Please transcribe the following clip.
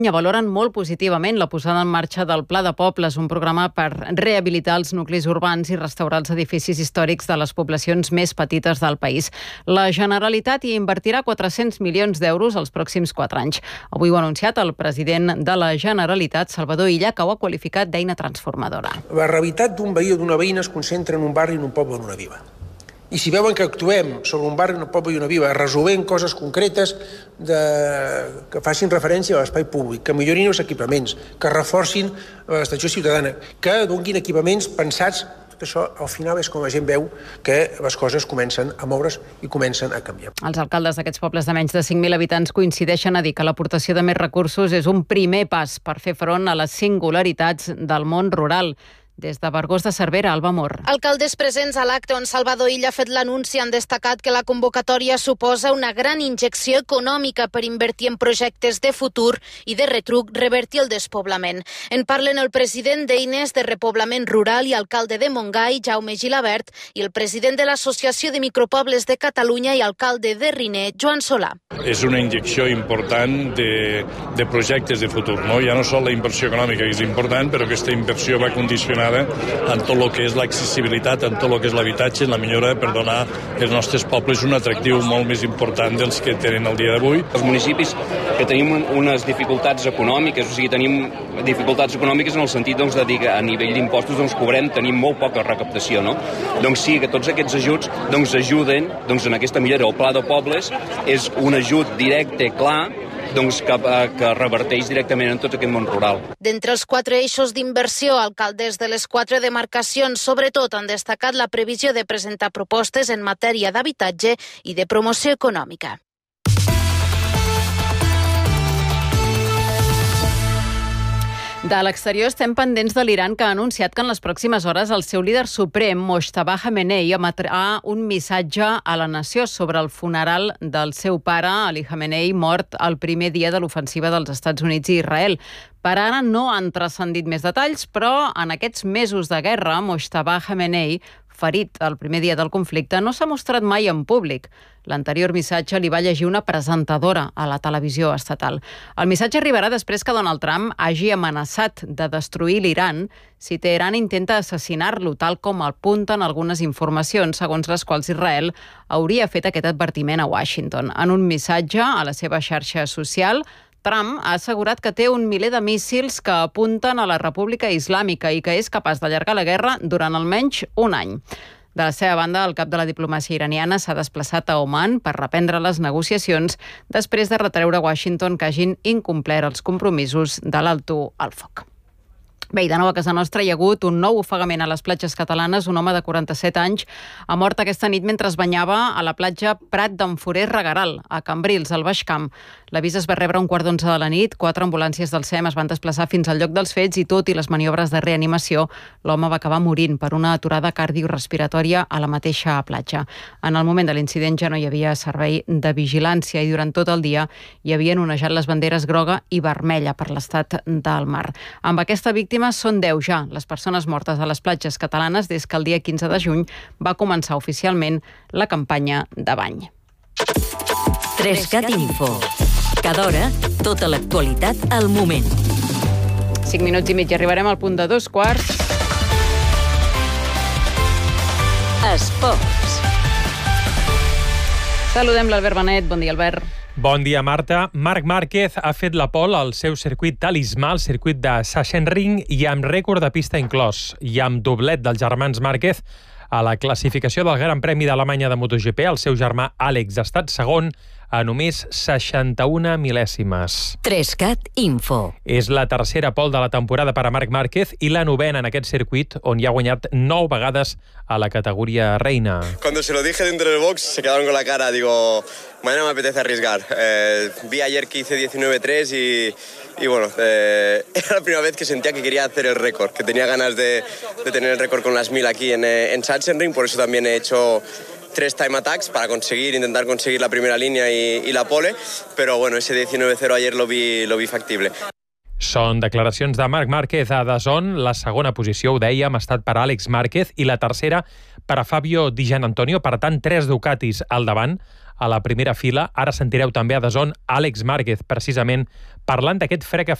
Valoren molt positivament la posada en marxa del Pla de Pobles, un programa per rehabilitar els nuclis urbans i restaurar els edificis històrics de les poblacions més petites del país. La Generalitat hi invertirà 400 milions d'euros els pròxims 4 anys. Avui ho ha anunciat el president de la Generalitat, Salvador Illa, que ho ha qualificat d'eina transformadora. La realitat d'un veí o d'una veïna es concentra en un barri, en un poble, en una vila. I si veuen que actuem sobre un barri, un poble i una vila, resolent coses concretes que facin referència a l'espai públic, que millorin els equipaments, que reforcin l'estació ciutadana, que donin equipaments pensats, tot això al final és com la gent veu que les coses comencen a moure's i comencen a canviar. Els alcaldes d'aquests pobles de menys de 5.000 habitants coincideixen a dir que l'aportació de més recursos és un primer pas per fer front a les singularitats del món rural. Des de Vergós de Cervera, Alba Mor. Alcaldes presents a l'acte on Salvador Illa ha fet l'anunci han destacat que la convocatòria suposa una gran injecció econòmica per invertir en projectes de futur i de retruc revertir el despoblament. En parlen el president d'Eines de Repoblament Rural i alcalde de Montgai, Jaume Gilabert, i el president de l'Associació de Micropobles de Catalunya i alcalde de Riner, Joan Solà. És una injecció important de projectes de futur, no? Ja no sol la inversió econòmica, que és important, però aquesta inversió va condicionada en tot el que és l'accessibilitat, en tot el que és l'habitatge, en la millora per donar als nostres pobles un atractiu molt més important dels que tenen el dia d'avui. Els municipis que tenim unes dificultats econòmiques, o sigui, tenim dificultats econòmiques en el sentit de dir que a nivell d'impostos tenim molt poca recaptació, no? Doncs sí, que tots aquests ajuts ajuden en aquesta millora. El Pla de Pobles és un ajut directe, clar, que reverteix directament en tot aquest món rural. D'entre els 4 eixos d'inversió, alcaldes de les 4 demarcacions sobretot han destacat la previsió de presentar propostes en matèria d'habitatge i de promoció econòmica. De l'exterior estem pendents de l'Iran, que ha anunciat que en les pròximes hores el seu líder suprem, Mojtaba Khamenei, emetrà un missatge a la nació sobre el funeral del seu pare, Ali Khamenei, mort el primer dia de l'ofensiva dels Estats Units i Israel. Per ara no han transcendit més detalls, però en aquests mesos de guerra, Mojtaba Khamenei, ferit el primer dia del conflicte, no s'ha mostrat mai en públic. L'anterior missatge li va llegir una presentadora a la televisió estatal. El missatge arribarà després que Donald Trump hagi amenaçat de destruir l'Iran si Teheran intenta assassinar-lo, tal com apunten algunes informacions, segons les quals Israel hauria fet aquest advertiment a Washington. En un missatge a la seva xarxa social, Trump ha assegurat que té un miler de míssils que apunten a la República Islàmica i que és capaç d'allargar la guerra durant almenys un any. De la seva banda, el cap de la diplomàcia iraniana s'ha desplaçat a Oman per reprendre les negociacions després de retreure a Washington que hagin incomplert els compromisos de l'alto al foc. Bé, i de nou a casa nostra hi ha hagut un nou ofegament a les platges catalanes. Un home de 47 anys ha mort aquesta nit mentre es banyava a la platja Prat d'en Forès-Regueral, a Cambrils, al Baix Camp. L'avís es va rebre a 11:15 de la nit. 4 ambulàncies del SEM es van desplaçar fins al lloc dels fets i, tot i les maniobres de reanimació, l'home va acabar morint per una aturada cardiorespiratòria a la mateixa platja. En el moment de l'incident ja no hi havia servei de vigilància i durant tot el dia hi havien onejat les banderes groga i vermella per l'estat del mar. Amb aquesta víctima són 10 ja les persones mortes a les platges catalanes des que el dia 15 de juny va començar oficialment la campanya de bany. 3CAT Info. Cada hora, tota l'actualitat al moment. 5 minuts i mig i arribarem al punt de 2:15. Esports. Saludem l'Albert Benet. Bon dia, Albert. Bon dia, Marta. Marc Márquez ha fet la pole al seu circuit talismà, el circuit de Sachsenring, i amb rècord de pista inclòs, i amb doblet dels germans Márquez a la classificació del Gran Premi d'Alemanya de MotoGP. El seu germà Àlex ha estat segon a només 61 mil·lèsimes. 3CAT Info. És la tercera pole de la temporada per a Marc Márquez i la novena en aquest circuit, on hi ha guanyat 9 vegades a la categoria reina. Cuando se lo dije dentro del box, se quedaron con la cara. Digo, mañana me apetece arriesgar. Vi ayer que hice 19.3 y bueno, era la primera vez que sentía que quería hacer el récord, que tenía ganas de tener el récord con las 1000 aquí en Sachsenring, por eso también he hecho 3 time attacks para intentar conseguir la primera línea y la pole, pero bueno, ese 19.0 ayer lo vi factible. Són declaracions de Marc Márquez a DAZN. La segona posició, ho dèiem, ha estat per Àlex Márquez i la tercera per a Fabio Di Giannantonio. Per tant, 3 Ducatis al davant. a la primera fila. Ara sentireu també a DAZN Àlex Márquez, precisament parlant d'aquest fre que